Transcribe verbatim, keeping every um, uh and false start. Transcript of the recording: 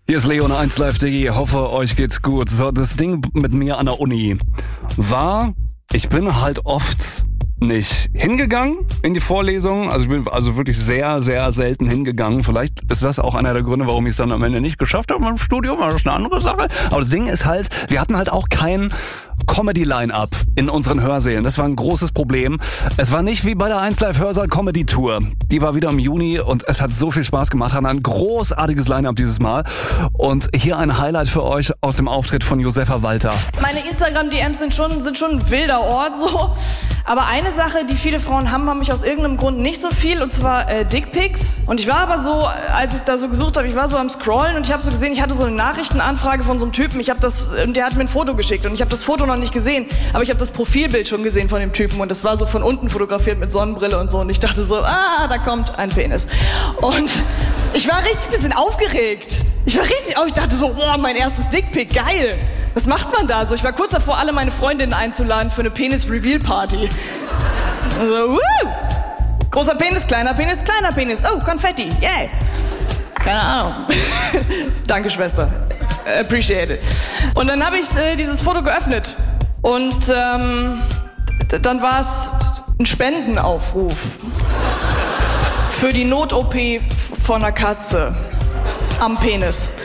Hier ist Leon eins Live punkt de, hoffe euch geht's gut. So, das Ding mit mir an der Uni war, ich bin halt oft nicht hingegangen in die Vorlesung. Also ich bin also wirklich sehr, sehr selten hingegangen. Vielleicht ist das auch einer der Gründe, warum ich es dann am Ende nicht geschafft habe im Studium. Das ist eine andere Sache. Aber das Ding ist halt, wir hatten halt auch kein Comedy-Line-Up in unseren Hörsälen. Das war ein großes Problem. Es war nicht wie bei der eins Live Hörsaal Comedy Tour. Die war wieder im Juni und es hat so viel Spaß gemacht. Hatten ein großartiges Line-Up dieses Mal. Und hier ein Highlight für euch aus dem Auftritt von Josefa Walter. Meine Instagram-D Ms sind schon, sind schon ein wilder Ort so. Aber eine Sache, die viele Frauen haben, haben mich aus irgendeinem Grund nicht so viel, und zwar äh, Dickpics. Und ich war aber so, als ich da so gesucht habe, ich war so am Scrollen und ich habe so gesehen, ich hatte so eine Nachrichtenanfrage von so einem Typen. Ich habe das, der hat mir ein Foto geschickt und ich habe das Foto noch nicht gesehen, aber ich habe das Profilbild schon gesehen von dem Typen und das war so von unten fotografiert mit Sonnenbrille und so und ich dachte so, ah, da kommt ein Penis. Und ich war richtig ein bisschen aufgeregt. Ich war richtig, oh, ich dachte so, oh, mein erstes Dickpic, geil. Was macht man da so? Ich war kurz davor, alle meine Freundinnen einzuladen für eine Penis-Reveal-Party. Also, woo! Großer Penis, kleiner Penis, kleiner Penis. Oh, Konfetti, yay. Keine Ahnung. Danke, Schwester. Appreciate it. Und dann habe ich äh, dieses Foto geöffnet. Und ähm, d- dann war es ein Spendenaufruf. Für die Not-O P von einer Katze am Penis.